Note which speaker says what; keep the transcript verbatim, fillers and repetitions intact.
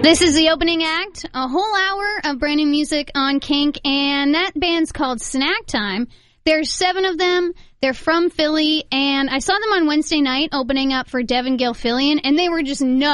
Speaker 1: This is the opening act, a whole hour of brand new music on Kink, and that band's called Snack Time. There's seven of them. They're from Philly, and I saw them on Wednesday night opening up for Devin Gilfillian, and they were just nuts.